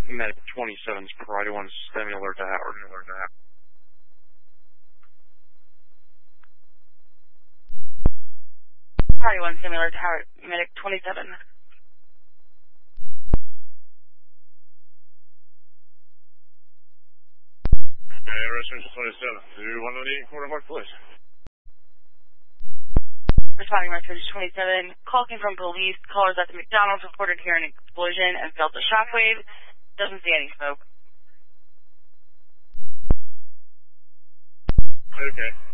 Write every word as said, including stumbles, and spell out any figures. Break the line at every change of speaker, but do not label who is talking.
Medic twenty-seven's priority one, semi alert to Howard. Alert to Howard.
Priority one, semi alert to Howard. Medic twenty-seven.
Hey, Residential twenty-seven. Do you want to need quarter mark, please?
Responding Residential twenty-seven. Call came from police. Callers at the McDonald's reported hearing an explosion and felt a shockwave. Doesn't see any smoke.
Okay.